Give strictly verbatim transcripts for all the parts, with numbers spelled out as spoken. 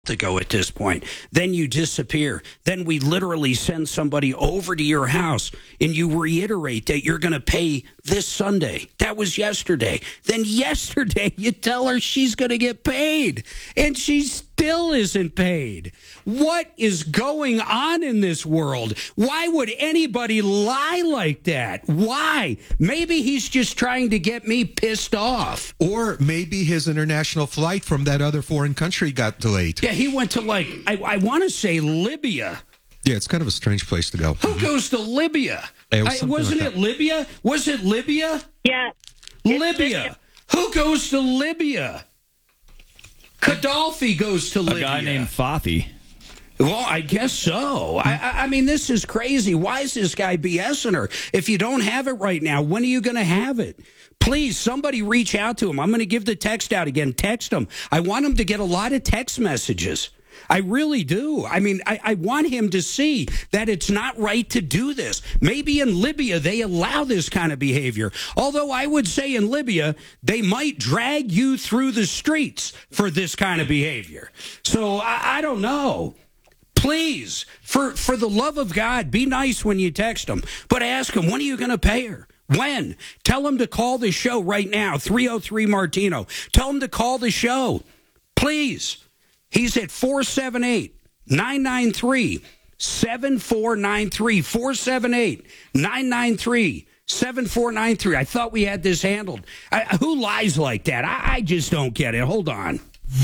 to go at this point. Then you disappear. Then we literally send somebody over to your house and you reiterate that you're going to pay this Sunday. That was yesterday. Then yesterday you tell her she's going to get paid and she still isn't paid. What is going on in this world? Why would anybody lie like that? Why? Maybe he's just trying to get me pissed off. Or maybe his international flight from that other foreign country got delayed. Yeah, he went to, like, I, I want to say Libya. Yeah, it's kind of a strange place to go. Who goes to Libya? It was I, wasn't like it Libya? Was it Libya? Yeah. Libya. Libya. Who goes to Libya? Gaddafi goes to Libya. A guy named Fathi. Well, I guess so. I, I, I mean, this is crazy. Why is this guy BSing her? If you don't have it right now, when are you going to have it? Please, somebody reach out to him. I'm going to give the text out again. Text him. I want him to get a lot of text messages. I really do. I mean, I, I want him to see that it's not right to do this. Maybe in Libya they allow this kind of behavior. Although I would say in Libya they might drag you through the streets for this kind of behavior. So I, I don't know. Please, for, for the love of God, be nice when you text him. But ask him, when are you going to pay her? When? Tell him to call the show right now, three oh three Martino. Tell him to call the show. Please. He's at four seven eight, nine nine three, seven four nine three. four seven eight, nine nine three, seven four nine three. I thought we had this handled. I, who lies like that? I, I just don't get it. Hold on.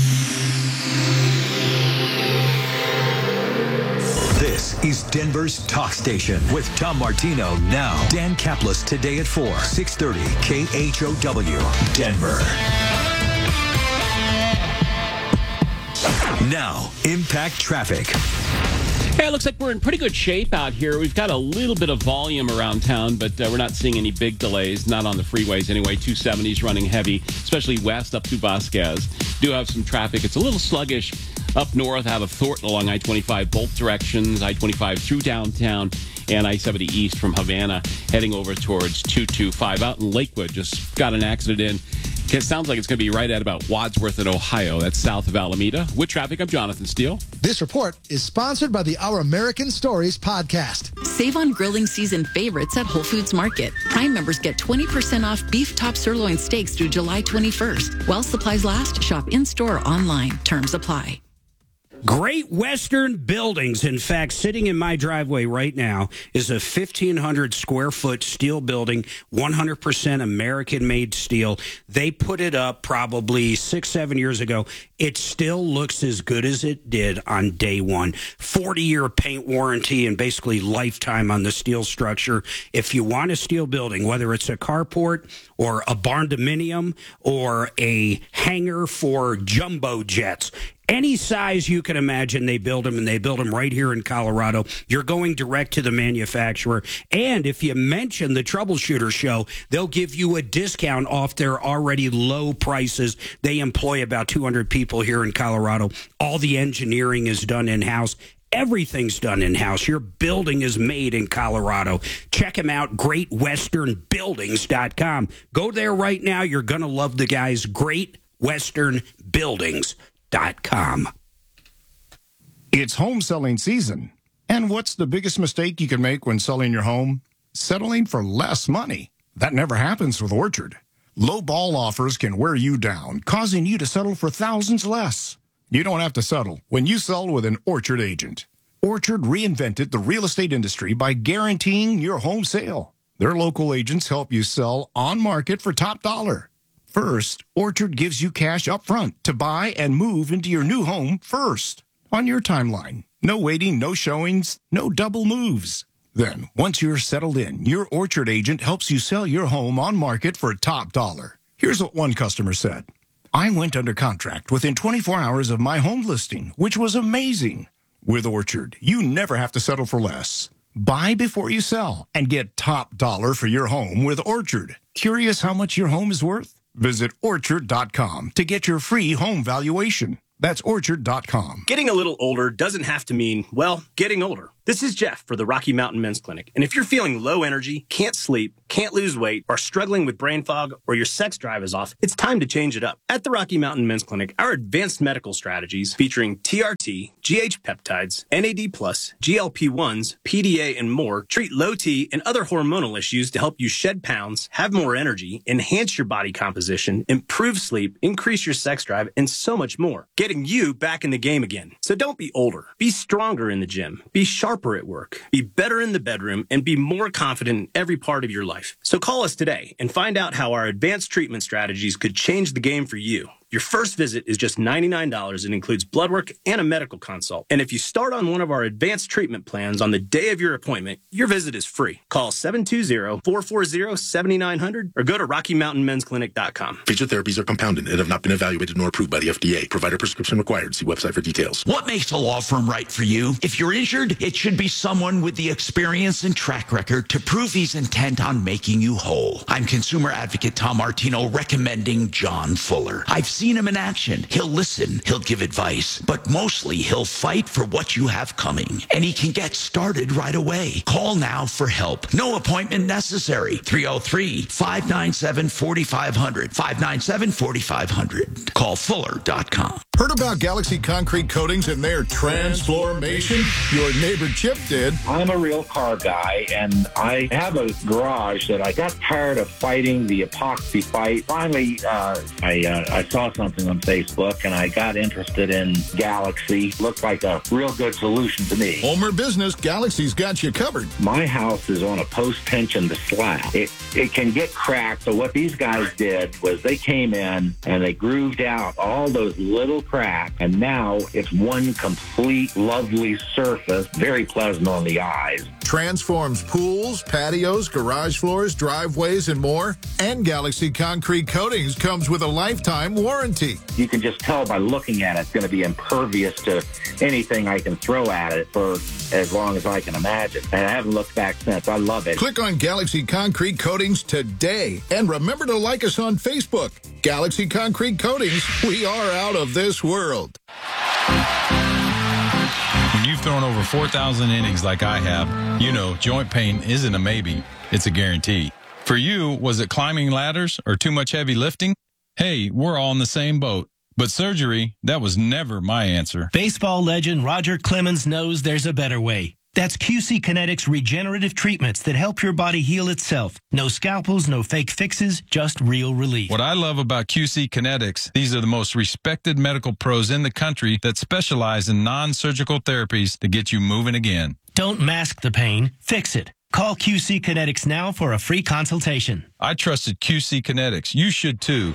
This is Denver's Talk Station with Tom Martino now. Dan Kaplis today at four, six thirty K H O W, Denver. Now, Impact Traffic. Hey, it looks like we're in pretty good shape out here. We've got a little bit of volume around town, but uh, we're not seeing any big delays, not on the freeways anyway. two seventy's running heavy, especially west up to Vasquez. Do have some traffic. It's a little sluggish up north out of Thornton along I twenty-five, both directions, I twenty-five through downtown, and I seventy east from Havana, heading over towards two twenty-five. Out in Lakewood, just got an accident in. It sounds like it's going to be right at about Wadsworth in Ohio. That's south of Alameda. With traffic, I'm Jonathan Steele. This report is sponsored by the Our American Stories podcast. Save on grilling season favorites at Whole Foods Market. Prime members get twenty percent off beef top sirloin steaks through July twenty-first. While supplies last, shop in-store or online. Terms apply. Great Western Buildings. In fact, sitting in my driveway right now is a fifteen hundred square foot steel building, one hundred percent American-made steel. They put it up probably six, seven years ago. It still looks as good as it did on day one. forty-year paint warranty and basically lifetime on the steel structure. If you want a steel building, whether it's a carport or a barn-dominium or a hangar for jumbo jets, any size you can imagine, they build them, and they build them right here in Colorado. You're going direct to the manufacturer. And if you mention the Troubleshooter Show, they'll give you a discount off their already low prices. They employ about two hundred people here in Colorado. All the engineering is done in-house. Everything's done in-house. Your building is made in Colorado. Check them out, great western buildings dot com. Go there right now. You're going to love the guys. great western buildings dot com. It's home selling season. And what's the biggest mistake you can make when selling your home? Settling for less money. That never happens with Orchard. Low ball offers can wear you down, causing you to settle for thousands less. You don't have to settle when you sell with an Orchard agent. Orchard reinvented the real estate industry by guaranteeing your home sale. Their local agents help you sell on market for top dollar. First, Orchard gives you cash up front to buy and move into your new home first, on your timeline. No waiting, no showings, no double moves. Then, once you're settled in, your Orchard agent helps you sell your home on market for top dollar. Here's what one customer said. I went under contract within twenty-four hours of my home listing, which was amazing. With Orchard, you never have to settle for less. Buy before you sell and get top dollar for your home with Orchard. Curious how much your home is worth? Visit orchard dot com to get your free home valuation. That's orchard dot com. Getting a little older doesn't have to mean, well, getting older. This is Jeff for the Rocky Mountain Men's Clinic. And if you're feeling low energy, can't sleep, can't lose weight, or struggling with brain fog, or your sex drive is off, it's time to change it up. At the Rocky Mountain Men's Clinic, our advanced medical strategies featuring T R T, G H peptides, N A D plus, G L P ones, P D A, and more treat low T and other hormonal issues to help you shed pounds, have more energy, enhance your body composition, improve sleep, increase your sex drive, and so much more. Getting you back in the game again. So don't be older. Be stronger in the gym. Be sharper at work. Be better in the bedroom and be more confident in every part of your life. So call us today and find out how our advanced treatment strategies could change the game for you. Your first visit is just ninety-nine dollars and includes blood work and a medical consult. And if you start on one of our advanced treatment plans on the day of your appointment, your visit is free. Call seven two zero, four four zero, seven nine zero zero or go to rocky mountain men's clinic dot com. Feature therapies are compounded and have not been evaluated nor approved by the F D A. Provider prescription required. See website for details. What makes a law firm right for you? If you're injured, it should be someone with the experience and track record to prove he's intent on making you whole. I'm consumer advocate Tom Martino recommending John Fuller. I've seen him in action. He'll listen, he'll give advice, but mostly he'll fight for what you have coming. And he can get started right away. Call now for help. No appointment necessary. three oh three, five nine seven, four five zero zero. five nine seven, four five zero zero. Call fuller dot com. Heard about Galaxy Concrete Coatings and their transformation? Your neighbor Chip did. I'm a real car guy, and I have a garage that I got tired of fighting the epoxy fight. Finally, uh, I uh, I saw something on Facebook, and I got interested in Galaxy. Looked like a real good solution to me. Homer Business, Galaxy's got you covered. My house is on a post-tension slab. It, it can get cracked, so what these guys did was they came in, and they grooved out all those little cracks, and now it's one complete lovely surface, very pleasant on the eyes. Transforms pools, patios, garage floors, driveways, and more. And Galaxy Concrete Coatings comes with a lifetime warranty. You can just tell by looking at it, it's going to be impervious to anything I can throw at it for as long as I can imagine. And I haven't looked back since. I love it. Click on Galaxy Concrete Coatings today. And remember to like us on Facebook. Galaxy Concrete Coatings, we are out of this world. When you've thrown over four thousand innings like I have, you know joint pain isn't a maybe, it's a guarantee. For you, was it climbing ladders or too much heavy lifting? Hey, we're all in the same boat. But surgery, that was never my answer. Baseball legend Roger Clemens knows there's a better way. That's Q C Kinetics regenerative treatments that help your body heal itself. No scalpels, no fake fixes, just real relief. What I love about Q C Kinetics, these are the most respected medical pros in the country that specialize in non-surgical therapies to get you moving again. Don't mask the pain, fix it. Call Q C Kinetics now for a free consultation. I trusted Q C Kinetics. You should too.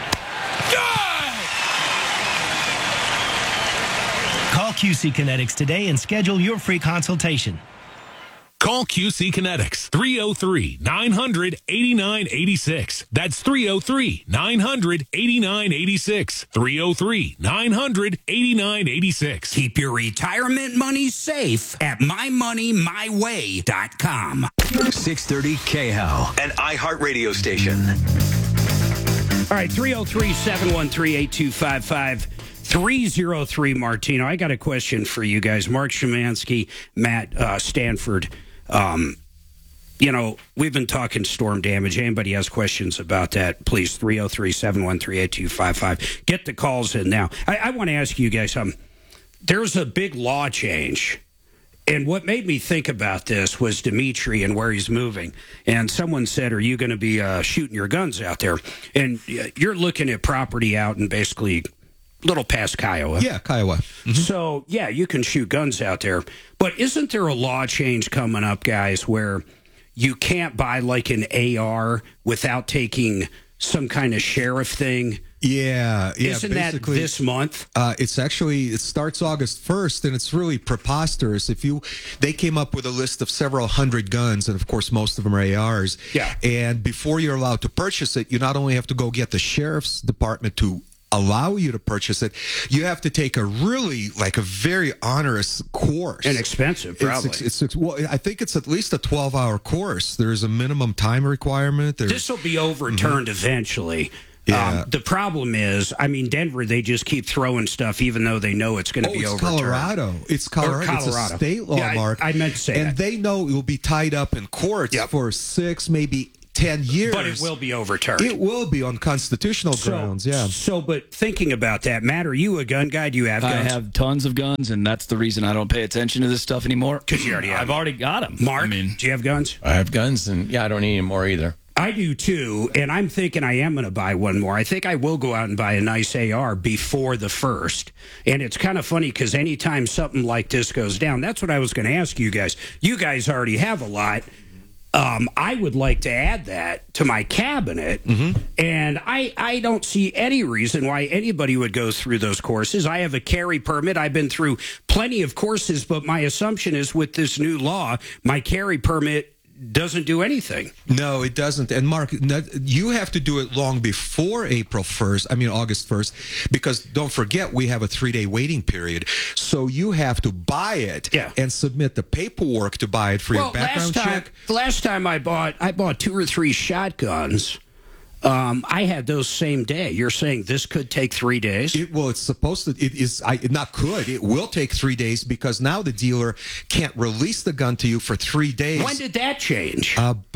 Call Q C Kinetics today and schedule your free consultation. Call Q C Kinetics, three oh three, nine hundred, eighty-nine eighty-six. That's three oh three, nine hundred, eighty-nine eighty-six. three oh three, nine hundred, eighty-nine eighty-six. Keep your retirement money safe at my money my way dot com. six thirty K H O L, an iHeartRadio station. All right, three oh three, seven one three, eight two five five. three oh three Martino. I got a question for you guys. Mark Szymanski, Matt uh, Stanford. Um, you know, we've been talking storm damage. Anybody has questions about that, please, three oh three, seven one three, eight two five five. Get the calls in now. I, I want to ask you guys something. Um, there's a big law change. And what made me think about this was Dimitri and where he's moving. And someone said, are you going to be uh, shooting your guns out there? And you're looking at property out in basically little past Kiowa. Yeah, Kiowa. Mm-hmm. So, yeah, you can shoot guns out there. But isn't there a law change coming up, guys, where you can't buy like an A R without taking some kind of sheriff thing? Yeah, yeah. Isn't that this month? Uh, it's actually, it starts August first, and it's really preposterous. If you, they came up with a list of several hundred guns, and of course most of them are A Rs. Yeah. And before you're allowed to purchase it, you not only have to go get the sheriff's department to allow you to purchase it, you have to take a really, like a very onerous course. And expensive, probably. It's, it's, it's, well, I think it's at least a twelve-hour course. There's a minimum time requirement. This will be overturned mm-hmm. eventually. Yeah. Um, the problem is, I mean, Denver, they just keep throwing stuff even though they know it's going to oh, be it's overturned. Colorado. It's Colorado. Or Colorado. It's a state law, yeah, Mark. I, I meant to say and that. they know it will be tied up in courts Yep. for six, maybe ten years. But it will be overturned. It will be on constitutional So- grounds, yeah. So, but thinking about that, Matt, are you a gun guy? Do you have I guns? have tons of guns, and that's the reason I don't pay attention to this stuff anymore. Because you already have I've them. already got them. Mark, I mean, do you have guns? I have guns, and yeah, I don't need any more either. I do too, and I'm thinking I am going to buy one more. I think I will go out and buy a nice A R before the first. And it's kind of funny because anytime something like this goes down, that's what I was going to ask you guys. You guys already have a lot. Um, I would like to add that to my cabinet, Mm-hmm. and I, I don't see any reason why anybody would go through those courses. I have a carry permit. I've been through plenty of courses, but my assumption is with this new law, my carry permit doesn't do anything. No, it doesn't. And Mark, you have to do it long before April first, I mean August first, because don't forget we have a three-day waiting period. So you have to buy it Yeah. and submit the paperwork to buy it for well, your background last time, check. last time I bought, I bought two or three shotguns. Um, I had those same day. You're saying this could take three days? It, well, it's supposed to. It is. I not could. It will take three days because now the dealer can't release the gun to you for three days. When did that change?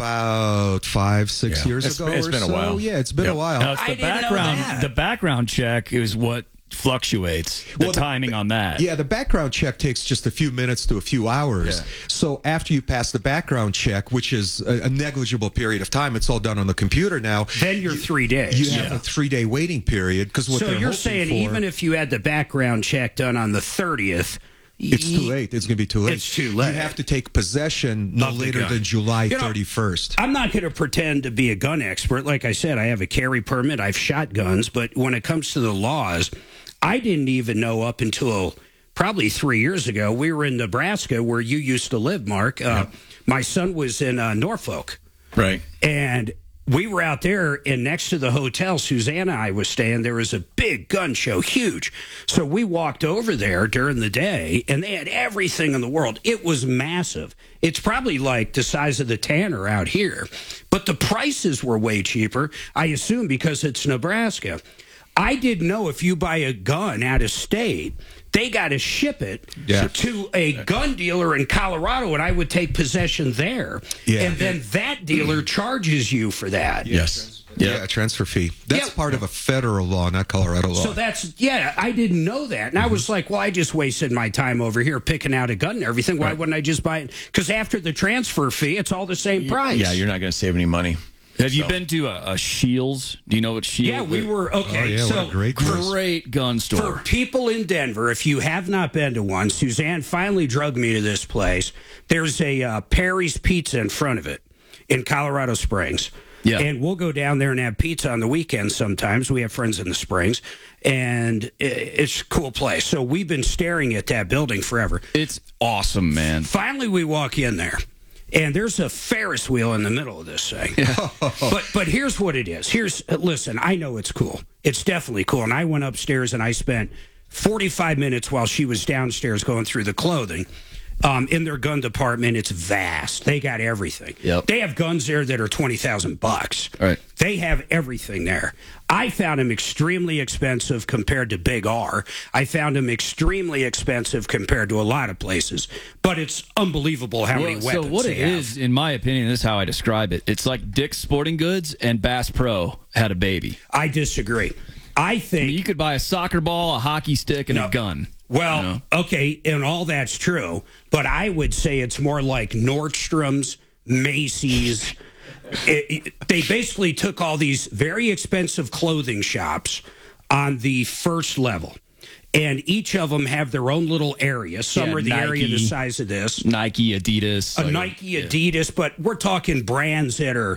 About five, six Yeah. years It's- ago. it's or been a so. while. Yeah, it's been Yep. a while. now, it's I the didn't know background. that. The background check is what fluctuates. The Well, the- timing on that. Yeah, the background check takes just a few minutes to a few hours. Yeah. So after you pass the background check, which is a, a negligible period of time, it's all done on the computer now. Then you're three days. You have a three-day waiting period because what So they're you're hoping saying for- even if you had the background check done on the thirtieth, it's too late. It's going to be too late. It's too late. You have to take possession no Of the later gun. than July You know, thirty-first. I'm not going to pretend to be a gun expert. Like I said, I have a carry permit. I've shot guns. But when it comes to the laws, I didn't even know up until probably three years ago. We were in Nebraska where you used to live, Mark. Uh, my son was in uh, Norfolk. Right. And we were out there, and next to the hotel Susanna and I was staying, there was a big gun show, huge. So we walked over there during the day, and they had everything in the world. It was massive. It's probably like the size of the Tanner out here. But the prices were way cheaper, I assume, because it's Nebraska. I didn't know if you buy a gun out of state, they got to ship it Yeah. to a gun dealer in Colorado, and I would take possession there. Yeah. And then that dealer charges you for that. Yes. Yeah, a transfer fee. That's Yeah. part of a federal law, not Colorado law. So that's, yeah, I didn't know that. And I was like, well, I just wasted my time over here picking out a gun and everything. Why wouldn't I just buy it? Because after the transfer fee, it's all the same price. Yeah, you're not going to save any money. Have you So- been to a, a Shields? Do you know what Shields? Yeah, we were, okay. Oh, yeah, so what a great place. Great gun for store. people in Denver, if you have not been to one, Suzanne finally drugged me to this place. There's a uh, Perry's Pizza in front of it in Colorado Springs. Yeah. And we'll go down there and have pizza on the weekends sometimes. We have friends in the Springs. And i- it's a cool place. So we've been staring at that building forever. It's awesome, man. Finally, we walk in there, and there's a Ferris wheel in the middle of this thing. but but here's what it is. Here's listen. I know it's cool. It's definitely cool. And I went upstairs and I spent forty-five minutes while she was downstairs going through the clothing. Um, in their gun department, it's vast. They got everything. Yep. They have guns there that are twenty thousand bucks. Right. They have everything there. I found them extremely expensive compared to Big R. I found them extremely expensive compared to a lot of places. But it's unbelievable how many Well, weapons so what they it have. is, in my opinion, this is how I describe it. It's like Dick's Sporting Goods and Bass Pro had a baby. I disagree. I think I mean, you could buy a soccer ball, a hockey stick, and No. a gun. Well, you know? okay, and all that's true, but I would say it's more like Nordstrom's, Macy's. It, it- they basically took all these very expensive clothing shops on the first level, and each of them have their own little area. Some Yeah, are the area the Nike. size of this. Nike, Adidas. A like- Nike, Adidas, but we're talking brands that are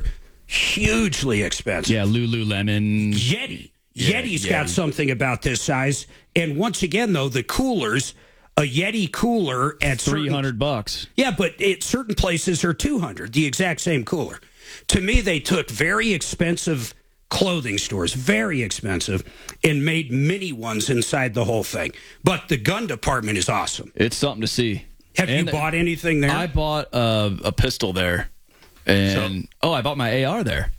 hugely expensive. Yeah, Lululemon. Yeti. Yeah, Yeti's Yeti. got something about this size. And once again, though, the coolers, a Yeti cooler at three certain, hundred bucks. yeah, but at certain places are two hundred, the exact same cooler. To me, they took very expensive clothing stores, very expensive, and made mini ones inside the whole thing. But the gun department is awesome. It's something to see. Have And you bought anything there? I bought a, a pistol there, and oh, I bought my A R there.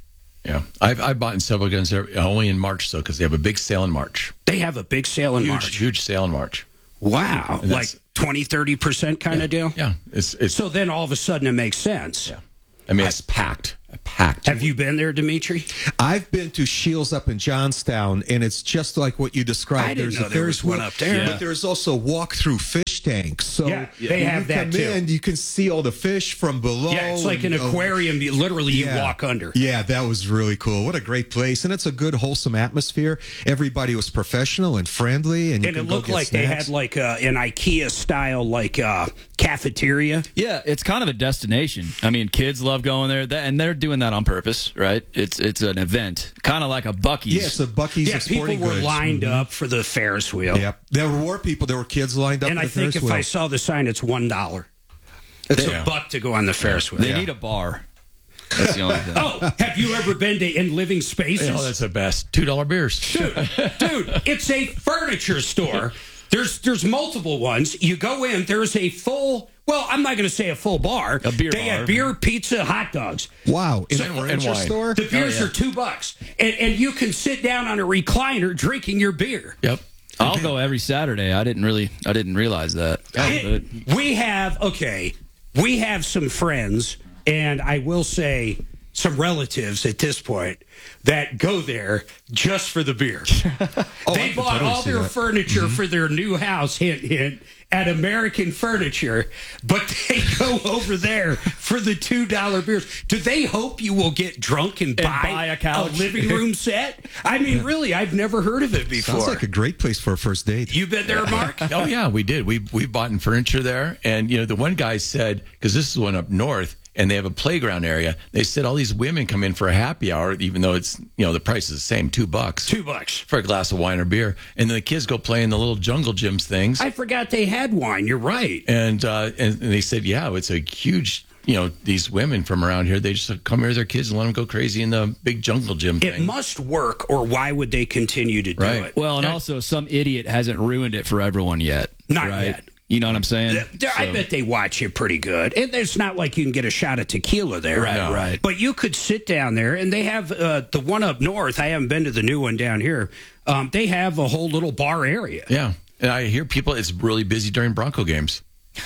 Yeah, I've I've bought several guns there, only in March though, because they have a big sale in March. They have a big sale in huge, March. Huge sale in March. Wow, like twenty, thirty percent kind yeah, of deal? Yeah. It's, it's, so then all of a sudden it makes sense. Yeah. I mean, it's packed. Packed. Have you been there, Dimitri? I've been to Shields up in Johnstown, and it's just like what you described. I didn't there's know a there was one up there. But Yeah. there's also walk-through fish tanks. So Yeah, they when have you that come too. in, you can see all the fish from below. Yeah, it's like an and, oh, aquarium. You, literally, you yeah. walk under. Yeah, that was really cool. What a great place. And it's a good, wholesome atmosphere. Everybody was professional and friendly. And, you And can it go looked get like they snacks. had like uh, an IKEA-style like uh, cafeteria. Yeah, it's kind of a destination. I mean, kids love going there, that, and they're doing that on purpose, right? It's it's an event, kind of like a Buc-ee's. Yeah, it's a Buc-ee's Yeah, of people sporting were goods. lined Mhm. up for the Ferris wheel. Yep. There were people, there were kids lined up And for I the think Ferris if wheel. I saw the sign, it's one dollar. It's Yeah. a buck to go on the Ferris wheel. They need a bar. That's the only thing. Oh, have you ever been to In Living Spaces? Oh, that's the best. Two dollar beers. Dude, dude, it's a furniture store. There's there's multiple ones. You go in, there's a full, well, I'm not going to say a full bar. A beer They bar. have beer, pizza, hot dogs. Wow. In So- a furniture wine. store? The beers Oh, yeah. are two bucks. And, and you can sit down on a recliner drinking your beer. Yep. I'll go every Saturday. I didn't really, I didn't realize that. It- we have, okay, we have some friends, and I will say some relatives at this point that go there just for the beer. They bought totally all see their that. furniture for their new house, hint, hint, at American Furniture, but they go over there for the two dollar beers. Do they hope you will get drunk and, buy, buy a couch? living room set? I mean, really, I've never heard of it before. Sounds like a great place for a first date. You been there, Mark? Oh yeah, we did. We we bought in furniture there, and you know the one guy said, because this is one up north, and they have a playground area. They said all these women come in for a happy hour, even though it's you know the price is the same, two bucks, Two bucks. for a glass of wine or beer, and then the kids go play in the little jungle gyms things. I forgot they had wine. You're right. And, uh, and and they said, yeah, it's a huge, you know, these women from around here, they just come here with their kids and let them go crazy in the big jungle gym It thing. must work, or why would they continue to do Right. it? Well, and also some idiot hasn't ruined it for everyone yet. Not right? yet. You know what I'm saying? Th- there- I So- bet they watch it pretty good. And it's not like you can get a shot of tequila there. Right, No. right. But you could sit down there, and they have uh, the one up north. I haven't been to the new one down here. Um, they have a whole little bar area. Yeah. And I hear people, it's really busy during Bronco games.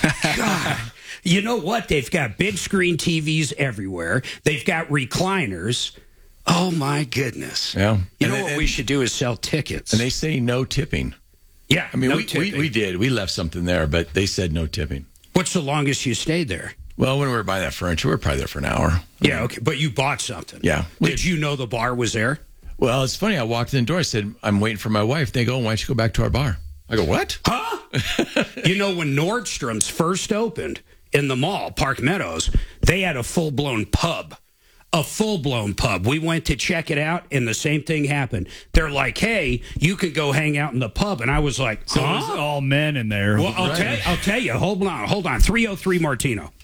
God. You know what? They've got big screen T Vs everywhere. They've got recliners. Oh, my goodness. Yeah. You And know they- what and- we should do is sell tickets. And they say no tipping. yeah, I mean, no we, we, tipping. we did. We left something there, but they said no tipping. What's the longest you stayed there? Well, when we were buying that furniture, we were probably there for an hour. Yeah, okay, but you bought something. Yeah. Did you know the bar was there? Well, it's funny. I walked in the door. I said, I'm waiting for my wife. They go, why don't you go back to our bar? I go, what? Huh? You know, when Nordstrom's first opened in the mall, Park Meadows, they had a full-blown pub. A full-blown pub. We went to check it out, and the same thing happened. They're like, hey, you can go hang out in the pub. And I was like, So huh? it was all men in there. Well, I'll, tell, I'll tell you. Hold on. Hold on. three oh three Martino.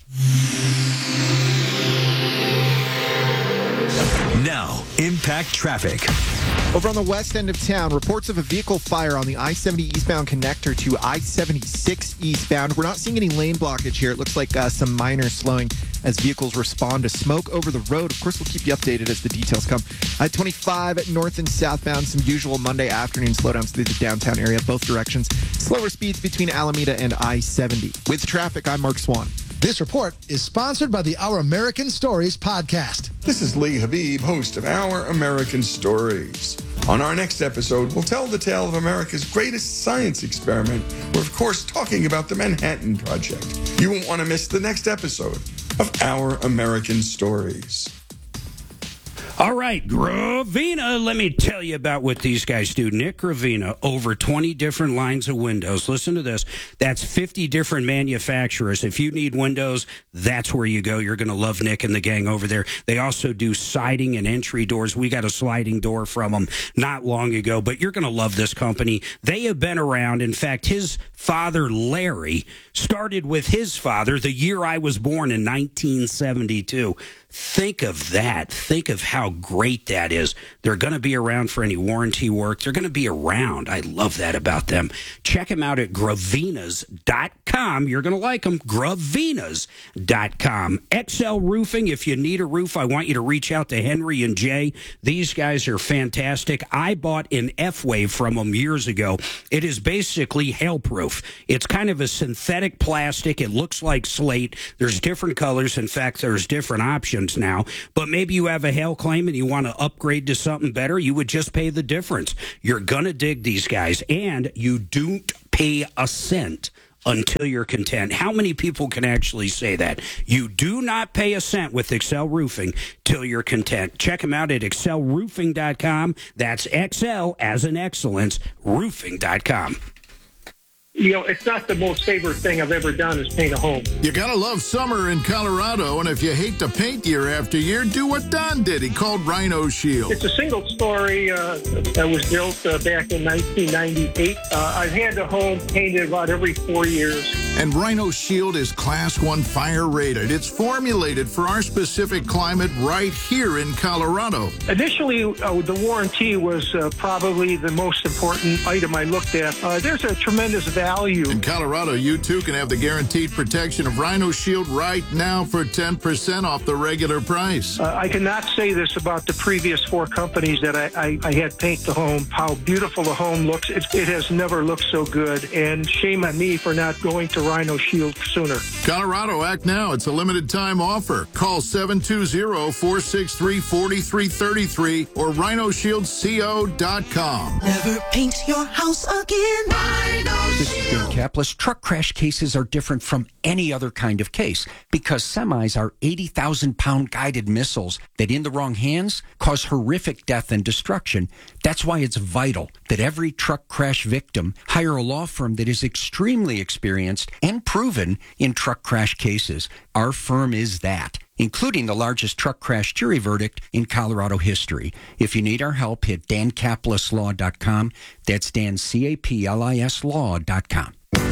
Now, impact traffic. Over on the west end of town, reports of a vehicle fire on the I seventy eastbound connector to I seventy-six eastbound. We're not seeing any lane blockage here. It looks like uh, some minor slowing as vehicles respond to smoke over the road. Of course, we'll keep you updated as the details come. I twenty-five north and southbound, some usual Monday afternoon slowdowns through the downtown area, both directions. Slower speeds between Alameda and I seventy. With traffic, I'm Mark Swan. This report is sponsored by the Our American Stories podcast. This is Lee Habib, host of Our American Stories. On our next episode, we'll tell the tale of America's greatest science experiment. We're, of course, talking about the Manhattan Project. You won't want to miss the next episode of Our American Stories. All right, Gravina, let me tell you about what these guys do. Nick Gravina, over twenty different lines of windows. Listen to this. That's fifty different manufacturers. If you need windows, that's where you go. You're going to love Nick and the gang over there. They also do siding and entry doors. We got a sliding door from them not long ago, but you're going to love this company. They have been around. In fact, his father, Larry, started with his father the year I was born in nineteen seventy-two. Think of that. Think of how how great that is. They're going to be around for any warranty work. They're going to be around. I love that about them. Check them out at gravinas dot com. You're going to like them. gravinas dot com. X L Roofing, if you need a roof, I want you to reach out to Henry and Jay. These guys are fantastic. I bought an F-Wave from them years ago. It is basically hail-proof. It's kind of a synthetic plastic. It looks like slate. There's different colors. In fact, there's different options now. But maybe you have a hail claim and you want to upgrade to something better. You would just pay the difference. You're going to dig these guys, and you don't pay a cent until you're content. How many people can actually say that? You do not pay a cent with Excel Roofing till you're content. Check them out at excel roofing dot com. That's Excel as in excellence, roofing dot com. You know, it's not the most favorite thing I've ever done is paint a home. You gotta love summer in Colorado, and if you hate to paint year after year, do what Don did. He called Rhino Shield. It's a single story uh, that was built uh, back in nineteen ninety-eight. Uh, I've had the home painted about every four years. And Rhino Shield is Class one fire rated. It's formulated for our specific climate right here in Colorado. Initially, uh, the warranty was uh, probably the most important item I looked at. Uh, there's a tremendous value. In Colorado, you too can have the guaranteed protection of Rhino Shield right now for ten percent off the regular price. Uh, I cannot say this about the previous four companies that I, I, I had paint the home, how beautiful the home looks. It, it has never looked so good, and shame on me for not going to Rhino Shield sooner. Colorado, act now. It's a limited time offer. Call seven two zero, four six three, four three three three or rhino shield co dot com. Never paint your house again. Rhino This is Dan Kaplis. Truck crash cases are different from any other kind of case because semis are eighty thousand pound guided missiles that in the wrong hands cause horrific death and destruction. That's why it's vital that every truck crash victim hire a law firm that is extremely experienced and proven in truck crash cases. Our firm is that, including the largest truck crash jury verdict in Colorado history. If you need our help, hit dan caplis law dot com. That's Dan, C A P L I S law dot com.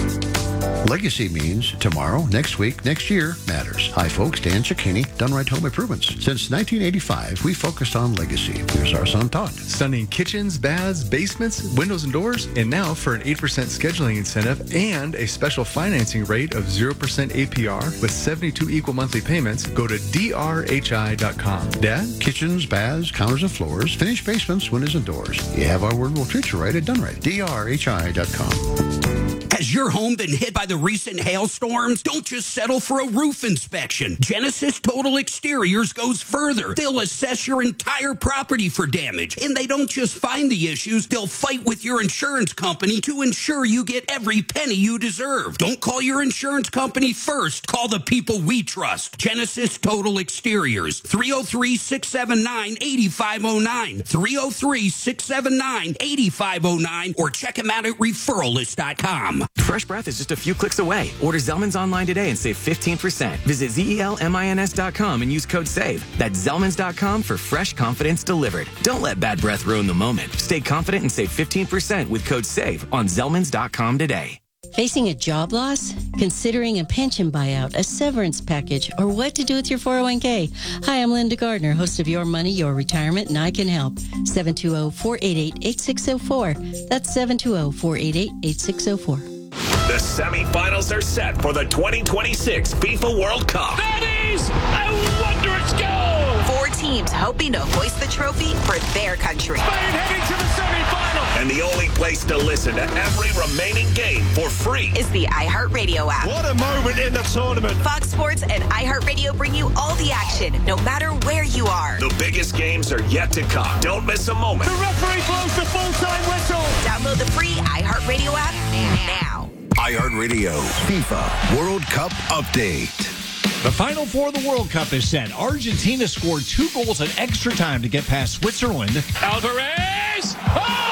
Legacy means tomorrow, next week, next year matters. Hi, folks. Dan Cicchini, Done Right Home Improvements. Since nineteen eighty-five, we focused on legacy. Here's our son, Todd. Stunning kitchens, baths, basements, windows, and doors. And now for an eight percent scheduling incentive and a special financing rate of zero percent A P R with seventy-two equal monthly payments, go to D R H I dot com. Dad? Kitchens, baths, counters, and floors. Finished basements, windows, and doors. You have our word, we'll treat you right at Done Right. D R H I dot com. Has your home been hit by the recent hailstorms? Don't just settle for a roof inspection. Genesis Total Exteriors goes further. They'll assess your entire property for damage. And they don't just find the issues, they'll fight with your insurance company to ensure you get every penny you deserve. Don't call your insurance company first. Call the people we trust. Genesis Total Exteriors. three oh three, six seven nine, eight five oh nine. three oh three, six seven nine, eight five oh nine. Or check them out at referral list dot com. Fresh breath is just a few clicks away. Order Zellman's online today and save fifteen percent. Visit Z E L M I N S dot com and use code SAVE. That's Zellmans dot com for fresh confidence delivered. Don't let bad breath ruin the moment. Stay confident and save fifteen percent with code SAVE on Zellmans dot com today. Facing a job loss? Considering a pension buyout, a severance package, or what to do with your four oh one k? Hi, I'm Linda Gardner, host of Your Money, Your Retirement, and I can help. seven two zero, four eight eight, eight six zero four. That's seven two zero, four eight eight, eight six zero four. The semifinals are set for the twenty twenty-six FIFA World Cup. That is a wondrous goal! Four teams hoping to hoist the trophy for their country. Spain heading to the semifinal! And the only place to listen to every remaining game for free is the iHeartRadio app. What a moment in the tournament! Fox Sports and iHeartRadio bring you all the action, no matter where you are. The biggest games are yet to come. Don't miss a moment. The referee blows the full-time whistle. Download the free iHeartRadio app now. iHeartRadio FIFA World Cup Update. The Final Four of the World Cup is set. Argentina scored two goals in extra time to get past Switzerland. Alvarez! Oh!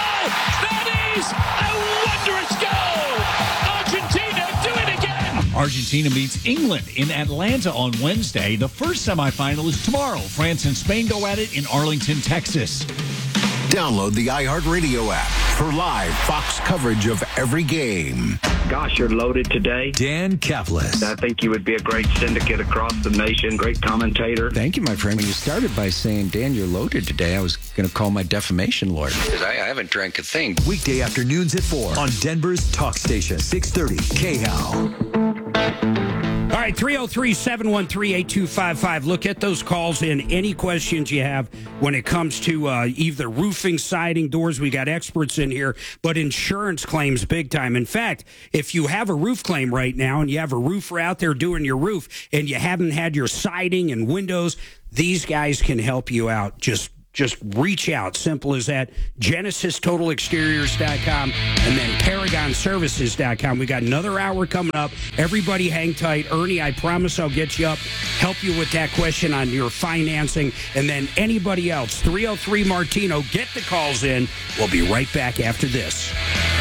That is a wondrous goal! Argentina, do it again! Argentina meets England in Atlanta on Wednesday. The first semifinal is tomorrow. France and Spain go at it in Arlington, Texas. Download the iHeartRadio app, for live Fox coverage of every game. Gosh, you're loaded today. Dan Caplis. I think you would be a great syndicate across the nation, great commentator. Thank you, my friend. When you started by saying, Dan, you're loaded today, I was going to call my defamation lawyer. Because I, I haven't drank a thing. Weekday afternoons at four on Denver's Talk Station, six thirty K H A L. All right, three oh three, seven one three, eight two five five. Look at those calls in. Any questions you have when it comes to uh, either roofing, siding, doors. We got experts in here, but insurance claims big time. In fact, if you have a roof claim right now and you have a roofer out there doing your roof and you haven't had your siding and windows, these guys can help you out. Just Just reach out. Simple as that. Genesis Total Exteriors dot com and then Paragon Services dot com. We got another hour coming up. Everybody hang tight. Ernie, I promise I'll get you up, help you with that question on your financing. And then anybody else, three oh three Martino, get the calls in. We'll be right back after this.